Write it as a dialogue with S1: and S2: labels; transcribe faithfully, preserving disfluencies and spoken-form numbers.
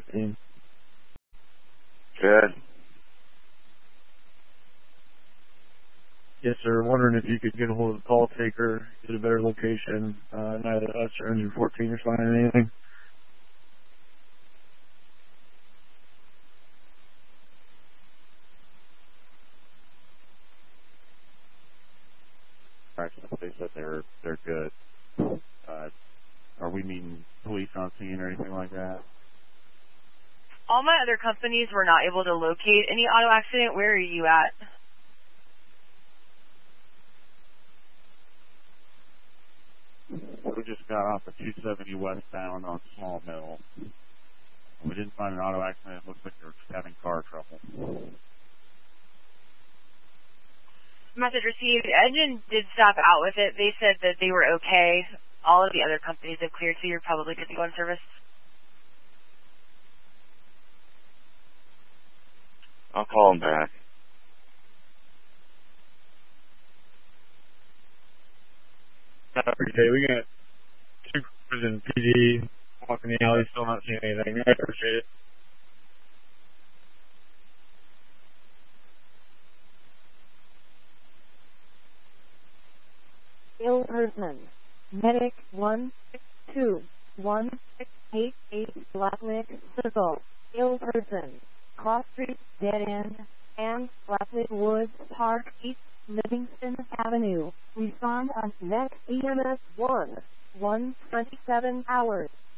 S1: fifteen.
S2: Good.
S1: Yes, sir. Wondering if you could get a hold of the call taker, get a better location. Uh, neither us or Engine fourteen are finding anything.
S3: Actually, they said they're they're good. Uh, are we meeting police on scene or anything like that?
S4: All my other companies were not able to locate any auto accident. Where are you at?
S3: We just got off the two seventy westbound on Small Mill. We didn't find an auto accident. It looks like they were just having car trouble.
S4: Message received. Engine did stop out with it. They said that they were okay. All of the other companies have cleared, so you're probably good to go in service.
S2: I'll call him back.
S1: Okay, we got two cruisers in P D walking the alley, still not seeing anything. I appreciate it.
S5: Bill Erdman, Medic one six two one six eight eight Blacklick Circle, Bill Erdman, Cross Street Dead End, and Blacklick Woods Park East Livingston Avenue. Respond on next E M S one, one twenty-seven hours.